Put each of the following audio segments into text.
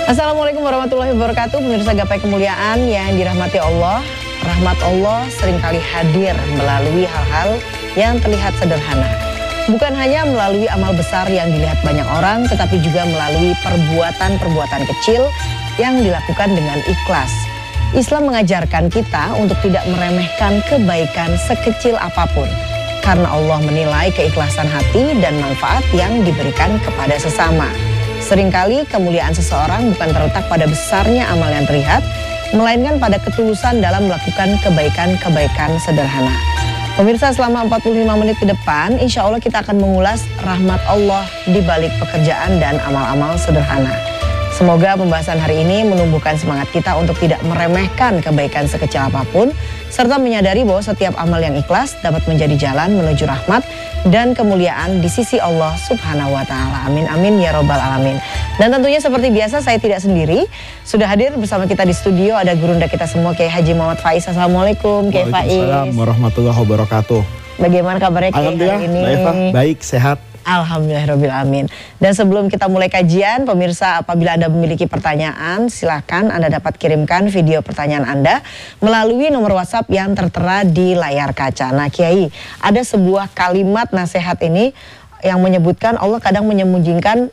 Assalamualaikum warahmatullahi wabarakatuh. Pemirsa Gapai Kemuliaan yang dirahmati Allah. Rahmat Allah seringkali hadir melalui hal-hal yang terlihat sederhana. Bukan hanya melalui amal besar yang dilihat banyak orang, tetapi juga melalui perbuatan-perbuatan kecil yang dilakukan dengan ikhlas. Islam mengajarkan kita untuk tidak meremehkan kebaikan sekecil apapun. Karena Allah menilai keikhlasan hati dan manfaat yang diberikan kepada sesama. Seringkali kemuliaan seseorang bukan terletak pada besarnya amal yang terlihat, melainkan pada ketulusan dalam melakukan kebaikan-kebaikan sederhana. Pemirsa, selama 45 menit ke depan, insya Allah kita akan mengulas rahmat Allah di balik pekerjaan dan amal-amal sederhana. Semoga pembahasan hari ini menumbuhkan semangat kita untuk tidak meremehkan kebaikan sekecil apapun, serta menyadari bahwa setiap amal yang ikhlas dapat menjadi jalan menuju rahmat dan kemuliaan di sisi Allah Subhanahu wa Ta'ala. Amin, amin ya Robbal Alamin. Dan tentunya seperti biasa saya tidak sendiri. Sudah hadir bersama kita di studio ada gurunda kita semua, Kiai Haji Muhammad Faiz. Assalamualaikum Kiai Faiz. Waalaikumsalam warahmatullahi wabarakatuh. Bagaimana kabarnya Kiai hari ini? Alhamdulillah, baik, sehat. Alhamdulillahirrahmanirrahim. Dan sebelum kita mulai kajian, pemirsa, apabila Anda memiliki pertanyaan, silakan Anda dapat kirimkan video pertanyaan Anda melalui nomor WhatsApp yang tertera di layar kaca. Nah Kiai, ada sebuah kalimat nasihat ini yang menyebutkan Allah kadang menyembunyikan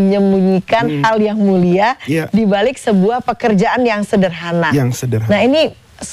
hal yang mulia di balik sebuah pekerjaan yang sederhana. Nah ini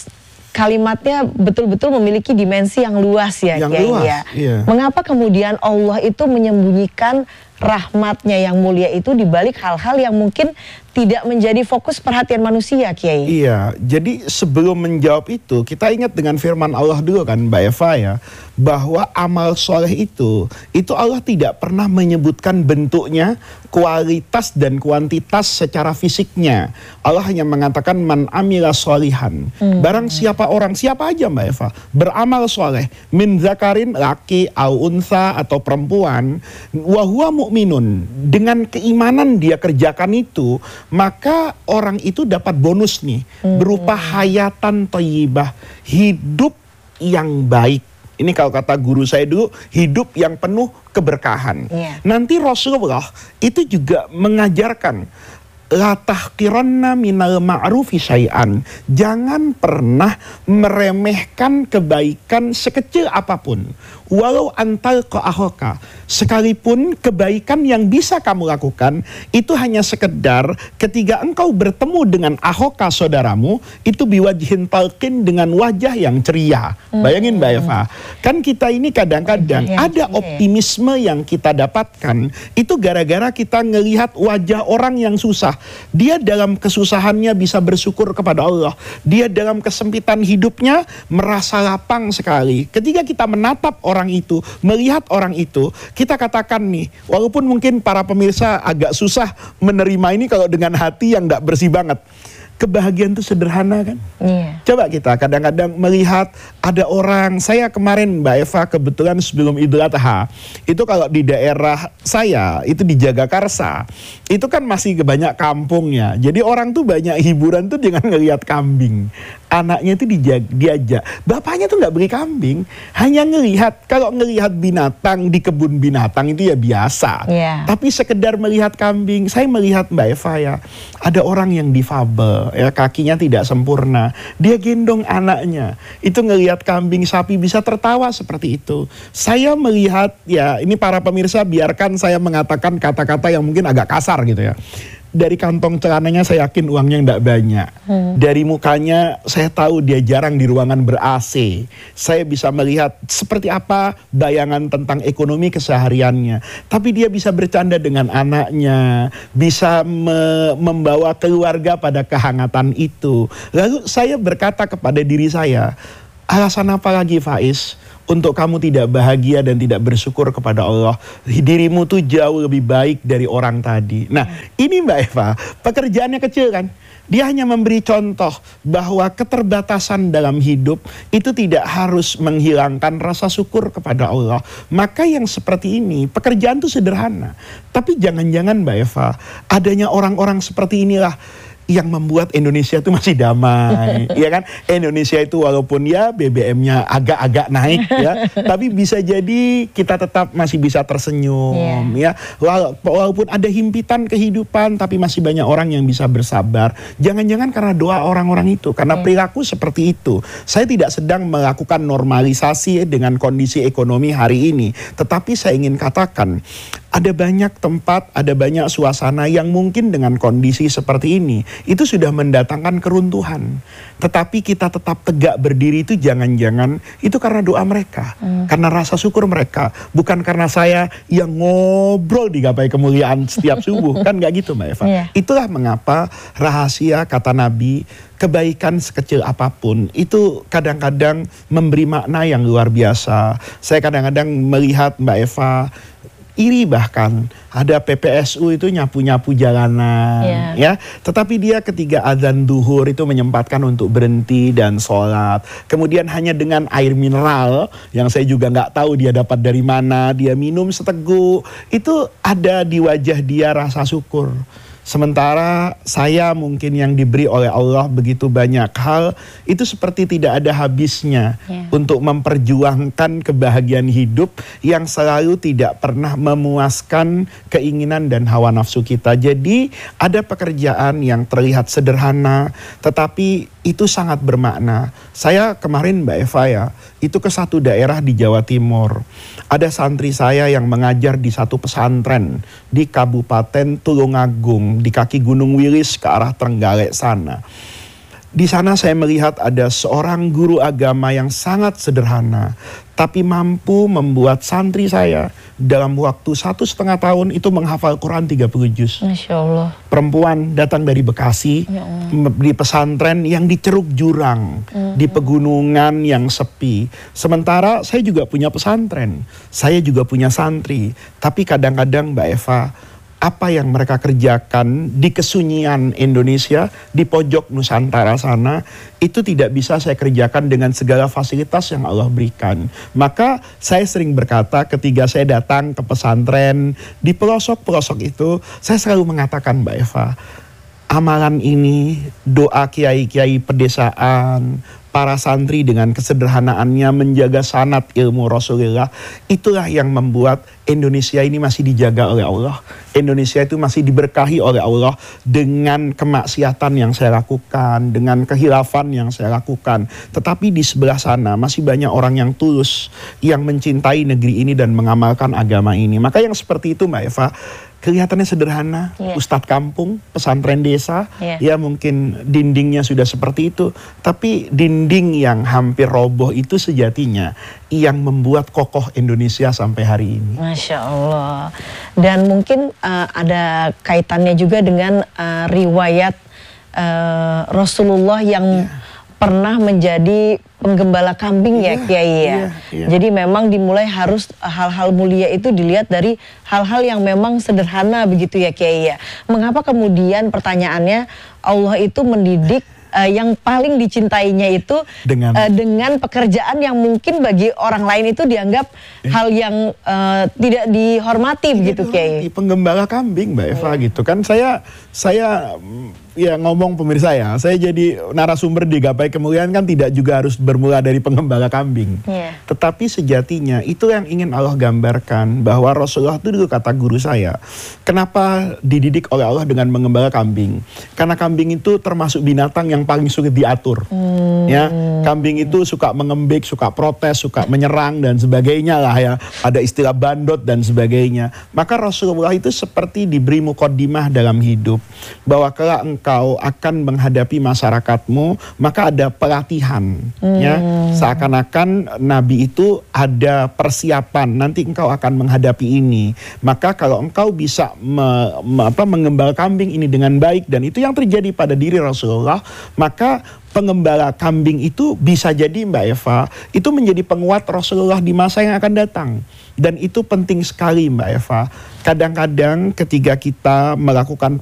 kalimatnya betul-betul memiliki dimensi yang luas ya, Kiai. Iya. Mengapa kemudian Allah itu menyembunyikan rahmatnya yang mulia itu di balik hal-hal yang mungkin tidak menjadi fokus perhatian manusia, Kiai? Iya, jadi sebelum menjawab itu, kita ingat dengan firman Allah dulu kan, Mbak Eva ya, bahwa amal soleh itu Allah tidak pernah menyebutkan bentuknya, kualitas dan kuantitas secara fisiknya. Allah hanya mengatakan man amila sholihan. Barang siapa aja Mbak Eva, beramal soleh, min zakarin, laki, au unsa atau perempuan, wahuwa mu'minun, dengan keimanan dia kerjakan itu, maka orang itu dapat bonus nih, berupa hayatan thayyibah, hidup yang baik. Ini kalau kata guru saya dulu, hidup yang penuh keberkahan. Nanti Rasulullah itu juga mengajarkan, la tahqiranna minal ma'rufi syai'an. Jangan pernah meremehkan kebaikan sekecil apapun. Walau antal akhaka, sekalipun kebaikan yang bisa kamu lakukan itu hanya sekedar ketika engkau bertemu dengan akhaka saudaramu, itu biwajhin talqin, dengan wajah yang ceria. Bayangin Mbak Eva, kan kita ini kadang-kadang ada optimisme yang kita dapatkan itu gara-gara kita ngelihat wajah orang yang susah. Dia dalam kesusahannya bisa bersyukur kepada Allah. Dia dalam kesempitan hidupnya merasa lapang sekali. Ketika kita menatap orang itu, melihat orang itu, kita katakan nih, walaupun mungkin para pemirsa agak susah menerima ini kalau dengan hati yang gak bersih banget. Kebahagiaan itu sederhana kan? Coba kita kadang-kadang melihat ada orang, saya kemarin Mbak Eva kebetulan sebelum Idul Adha, itu kalau di daerah saya, itu di Jagakarsa, itu kan masih banyak kampungnya. Jadi orang tuh banyak hiburan tuh dengan ngelihat kambing. Anaknya itu diajak, bapaknya tuh nggak beli kambing, hanya ngelihat. Kalau ngelihat binatang di kebun binatang itu ya biasa. Tapi sekedar melihat kambing, saya melihat Mbak Eva ya, ada orang yang difabel, ya kakinya tidak sempurna, dia gendong anaknya, itu ngelihat kambing sapi bisa tertawa seperti itu. Saya melihat ya, ini para pemirsa biarkan saya mengatakan kata-kata yang mungkin agak kasar gitu ya. Dari kantong celananya saya yakin uangnya tidak banyak. Dari mukanya saya tahu dia jarang di ruangan ber-AC. Saya bisa melihat seperti apa bayangan tentang ekonomi kesehariannya. Tapi dia bisa bercanda dengan anaknya, bisa membawa keluarga pada kehangatan itu. Lalu saya berkata kepada diri saya, alasan apa lagi Faiz untuk kamu tidak bahagia dan tidak bersyukur kepada Allah? Dirimu tuh jauh lebih baik dari orang tadi. Nah ini Mbak Eva, pekerjaannya kecil kan? Dia hanya memberi contoh bahwa keterbatasan dalam hidup itu tidak harus menghilangkan rasa syukur kepada Allah. Maka yang seperti ini, pekerjaan itu sederhana. Tapi jangan-jangan Mbak Eva, adanya orang-orang seperti inilah yang membuat Indonesia itu masih damai, ya kan? Indonesia itu walaupun ya BBM-nya agak-agak naik ya, tapi bisa jadi kita tetap masih bisa tersenyum, ya. Walaupun ada himpitan kehidupan, tapi masih banyak orang yang bisa bersabar. Jangan-jangan karena doa orang-orang itu, karena perilaku seperti itu. Saya tidak sedang melakukan normalisasi dengan kondisi ekonomi hari ini, tetapi saya ingin katakan, ada banyak tempat, ada banyak suasana yang mungkin dengan kondisi seperti ini, itu sudah mendatangkan keruntuhan. Tetapi kita tetap tegak berdiri itu jangan-jangan itu karena doa mereka. Karena rasa syukur mereka. Bukan karena saya yang ngobrol di Gapai Kemuliaan setiap subuh. Kan gak gitu Mbak Eva. Itulah mengapa rahasia kata Nabi, kebaikan sekecil apapun itu kadang-kadang memberi makna yang luar biasa. Saya kadang-kadang melihat Mbak Eva, iri bahkan ada PPSU itu nyapu-nyapu jalanan, ya. Tetapi dia ketika azan duhur itu menyempatkan untuk berhenti dan sholat. Kemudian hanya dengan air mineral yang saya juga nggak tahu dia dapat dari mana, dia minum seteguk, itu ada di wajah dia rasa syukur. Sementara saya mungkin yang diberi oleh Allah begitu banyak hal, itu seperti tidak ada habisnya untuk memperjuangkan kebahagiaan hidup yang selalu tidak pernah memuaskan keinginan dan hawa nafsu kita. Jadi ada pekerjaan yang terlihat sederhana, tetapi itu sangat bermakna. Saya kemarin Mbak Eva ya, itu ke satu daerah di Jawa Timur. Ada santri saya yang mengajar di satu pesantren di Kabupaten Tulungagung, di kaki Gunung Wilis ke arah Trenggalek sana. Di sana saya melihat ada seorang guru agama yang sangat sederhana, tapi mampu membuat santri saya dalam waktu 1,5 tahun itu menghafal Quran 30 juz. Masya Allah. Perempuan datang dari Bekasi, di pesantren yang di ceruk jurang, di pegunungan yang sepi. Sementara saya juga punya pesantren, saya juga punya santri. Tapi kadang-kadang Mbak Eva, apa yang mereka kerjakan di kesunyian Indonesia, di pojok Nusantara sana, itu tidak bisa saya kerjakan dengan segala fasilitas yang Allah berikan. Maka saya sering berkata ketika saya datang ke pesantren, di pelosok-pelosok itu, saya selalu mengatakan Mbak Eva, amalan ini, doa kiai-kiai pedesaan, para santri dengan kesederhanaannya menjaga sanad ilmu Rasulullah, itulah yang membuat Indonesia ini masih dijaga oleh Allah. Indonesia itu masih diberkahi oleh Allah dengan kemaksiatan yang saya lakukan, dengan kehilafan yang saya lakukan. Tetapi di sebelah sana masih banyak orang yang tulus, yang mencintai negeri ini dan mengamalkan agama ini. Maka yang seperti itu Mbak Eva, kelihatannya sederhana, ustadz kampung, pesantren desa, ya mungkin dindingnya sudah seperti itu. Tapi dinding yang hampir roboh itu sejatinya yang membuat kokoh Indonesia sampai hari ini. Masya Allah. Dan mungkin ada kaitannya juga dengan riwayat Rasulullah yang pernah menjadi penggembala kambing ya Kiai ya. Jadi memang dimulai harus hal-hal mulia itu dilihat dari hal-hal yang memang sederhana begitu ya Kiai ya. Mengapa kemudian pertanyaannya Allah itu mendidik yang paling dicintainya itu dengan pekerjaan yang mungkin bagi orang lain itu dianggap hal yang tidak dihormati begitu Kiai. Penggembala kambing Mbak Eva gitu kan. Saya ya ngomong pemirsa ya, saya jadi narasumber di Gapai Kemuliaan kan tidak juga harus bermula dari penggembala kambing. Tetapi sejatinya itu yang ingin Allah gambarkan, bahwa Rasulullah itu dulu kata guru saya, kenapa dididik oleh Allah dengan menggembala kambing? Karena kambing itu termasuk binatang yang paling sulit diatur. Ya, kambing itu suka mengembik, suka protes, suka menyerang dan sebagainya lah ya. Ada istilah bandot dan sebagainya. Maka Rasulullah itu seperti diberi mukaddimah dalam hidup, bahwa kelak engkau akan menghadapi masyarakatmu, maka ada pelatihan. Ya, seakan-akan Nabi itu ada persiapan, nanti engkau akan menghadapi ini. Maka kalau engkau bisa menggembala kambing ini dengan baik, dan itu yang terjadi pada diri Rasulullah, maka penggembala kambing itu bisa jadi Mbak Eva, itu menjadi penguat Rasulullah di masa yang akan datang. Dan itu penting sekali Mbak Eva. Kadang-kadang ketika kita melakukan